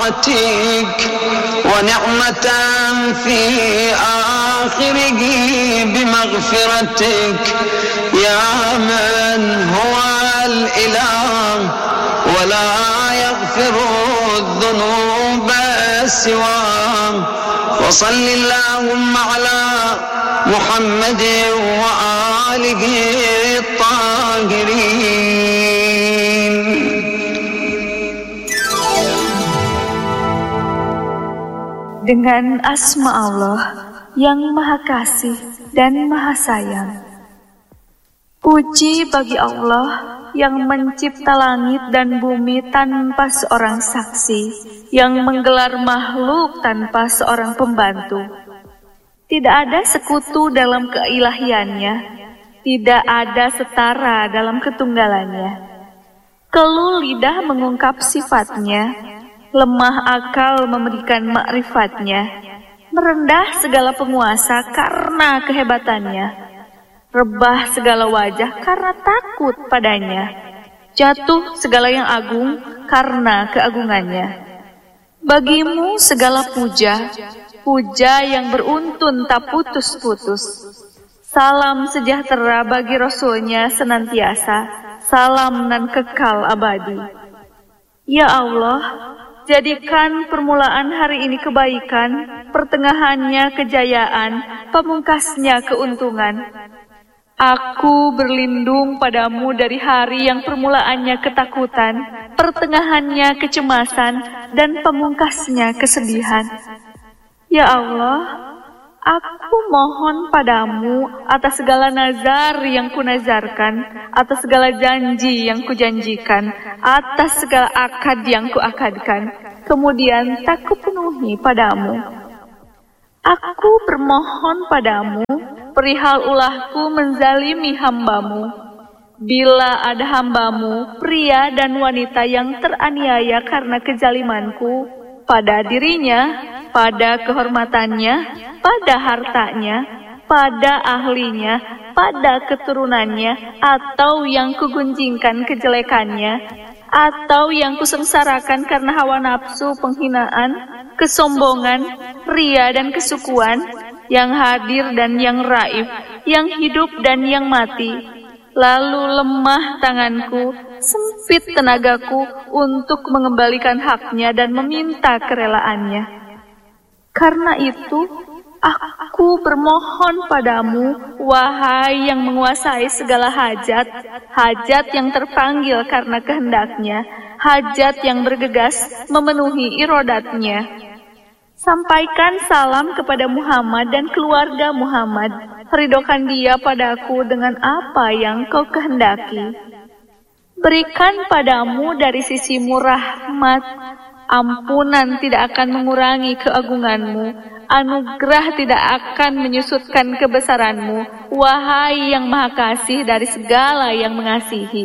ونعمة في آخره بمغفرتك يا من هو الإله ولا يغفر الذنوب سواه وصل اللهم على محمد وآله الطاهرين. Dengan asma Allah yang Maha Kasih dan Maha Sayang. Puji bagi Allah yang mencipta langit dan bumi tanpa seorang saksi, yang menggelar makhluk tanpa seorang pembantu. Tidak ada sekutu dalam keilahiannya, tidak ada setara dalam ketunggalannya. Keluh lidah mengungkap sifatnya, lemah akal memberikan ma'rifatnya, merendah segala penguasa karena kehebatannya, rebah segala wajah karena takut padanya, jatuh segala yang agung karena keagungannya. Bagimu segala puja, puja yang beruntun tak putus-putus. Salam sejahtera bagi Rasulnya senantiasa, salam nan kekal abadi. Ya Allah, jadikan permulaan hari ini kebaikan, pertengahannya kejayaan, pemungkasnya keuntungan. Aku berlindung padamu dari hari yang permulaannya ketakutan, pertengahannya kecemasan, dan pemungkasnya kesedihan. Ya Allah, aku mohon padamu atas segala nazar yang kunazarkan, atas segala janji yang kujanjikan, atas segala akad yang kuakadkan, kemudian tak kupenuhi padamu. Aku bermohon padamu, perihal ulahku menzalimi hambamu. Bila ada hambamu, pria dan wanita yang teraniaya karena kezalimanku, pada dirinya, pada kehormatannya, pada hartanya, pada ahlinya, pada keturunannya, atau yang kugunjingkan kejelekannya, atau yang kusengsarakan karena hawa nafsu, penghinaan, kesombongan, ria dan kesukuan, yang hadir dan yang raib, yang hidup dan yang mati. Lalu lemah tanganku, sempit tenagaku untuk mengembalikan haknya dan meminta kerelaannya. Karena itu, aku bermohon padamu, wahai yang menguasai segala hajat, hajat yang terpanggil karena kehendaknya, hajat yang bergegas memenuhi irodatnya. Sampaikan salam kepada Muhammad dan keluarga Muhammad, ridhokan dia padaku dengan apa yang kau kehendaki. Berikan padamu dari sisimu rahmat, ampunan tidak akan mengurangi keagunganmu, anugerah tidak akan menyusutkan kebesaranmu, wahai yang Maha Kasih dari segala yang mengasihi.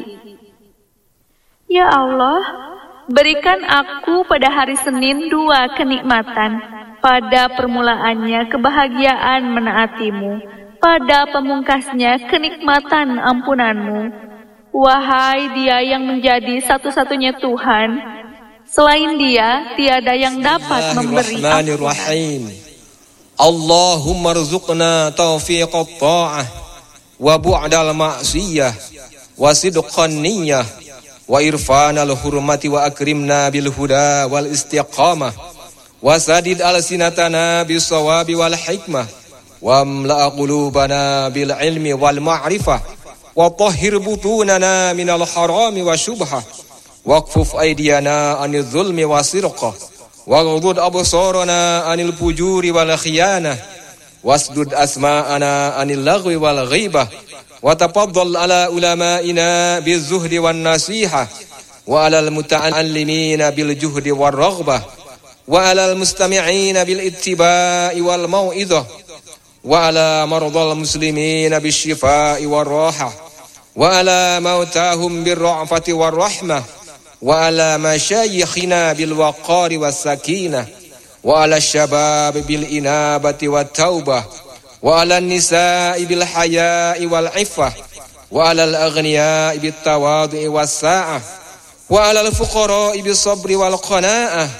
Ya Allah, berikan aku pada hari Senin 2 kenikmatan, pada permulaannya kebahagiaan menaatimu, pada pemungkasnya kenikmatan ampunanmu. Wahai dia yang menjadi satu-satunya Tuhan, selain dia tiada yang dapat memberi ampunan. Allahumma rzuqna taufiqat ta'ah wa bu'dal ma'siyah wa sidqan niyyah wa irfanal hurmati wa akrimna bil huda wal istiqamah wa sadid alsinatana bis sawabi wal hikmah wa amla qulubana bil ilmi wal ma'rifah wa tahhir butunana minal harami wa syubhah waqfuf aydiyana anil zulmi wa sirqah waghudud absarana anil fujuri wal khiyanah wasdud asma'ana anil lagwi wal ghibah wa tafaddal ala ulama'ina bizuhdi wan nasihah wa alal muta'allimina bil juhdi war raghbah wa alal mustami'ina bil ittiba'i wal mau'izah wa ala mardal muslimina bis shifa'i war rahah wa ala mautahum bir ra'fati war rahmah wa ala masyayikhina bil waqari was sakinah wa ala syabab bil inabati wat taubah wa ala nisa'i bil haya'i wal iffah wa ala al aghniya'i bit tawadhu'i was sa'ah wa ala al fuqara'i bis sabri wal qana'ah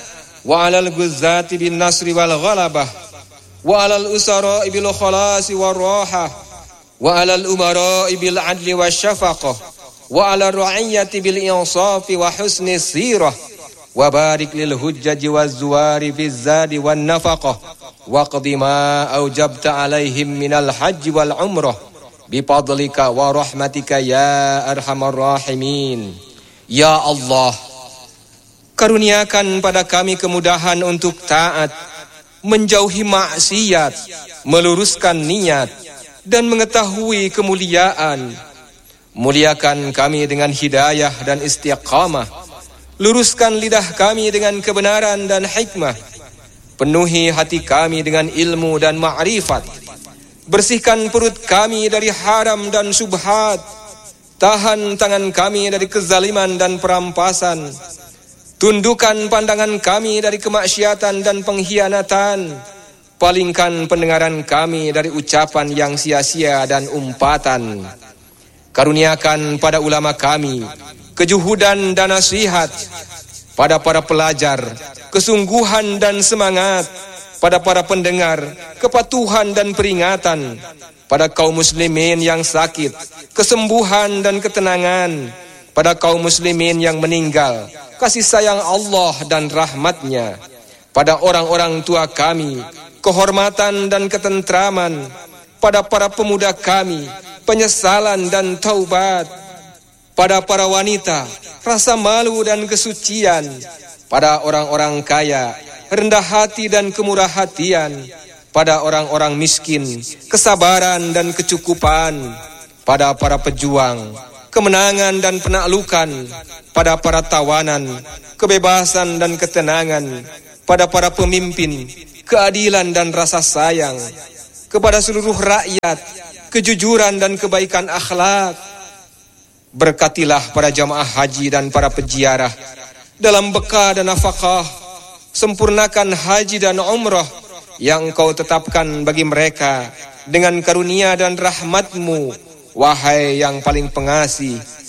wa 'alal guzzati bin nasri wal ghalabah, wa 'alal usara'i bil khalasi war rahah, wa 'alal umara'i bil 'adli wasyafaqah, wa 'alal ra'iyyati bil insafi wa husni sirah, wa barik lil hujjaji waz zuwari biz zadi wan nafaqah, wa qdi ma aujabta 'alaihim minal hajji wal umrah bifadlika wa rahmatika ya arhamar rahimin. Ya Allah, karuniakan pada kami kemudahan untuk taat, menjauhi maksiat, meluruskan niat, dan mengetahui kemuliaan. Muliakan kami dengan hidayah dan istiqamah. Luruskan lidah kami dengan kebenaran dan hikmah. Penuhi hati kami dengan ilmu dan ma'rifat. Bersihkan perut kami dari haram dan subhat. Tahan tangan kami dari kezaliman dan perampasan. Tundukkan pandangan kami dari kemaksiatan dan pengkhianatan. Palingkan pendengaran kami dari ucapan yang sia-sia dan umpatan. Karuniakan pada ulama kami kejuhudan dan nasihat. Pada para pelajar kesungguhan dan semangat. Pada para pendengar kepatuhan dan peringatan. Pada kaum muslimin yang sakit kesembuhan dan ketenangan. Pada kaum muslimin yang meninggal kasih sayang Allah dan rahmatnya. Pada orang-orang tua kami kehormatan dan ketentraman. Pada para pemuda kami penyesalan dan taubat. Pada para wanita rasa malu dan kesucian. Pada orang-orang kaya rendah hati dan kemurah hatian. Pada orang-orang miskin kesabaran dan kecukupan. Pada para pejuang kemenangan dan penaklukan. Pada para tawanan kebebasan dan ketenangan. Pada para pemimpin keadilan dan rasa sayang. Kepada seluruh rakyat kejujuran dan kebaikan akhlak. Berkatilah para jamaah haji dan para peziarah dalam bekah dan nafkah. Sempurnakan haji dan umrah yang Engkau tetapkan bagi mereka dengan karunia dan rahmat-Mu, wahai yang paling pengasih,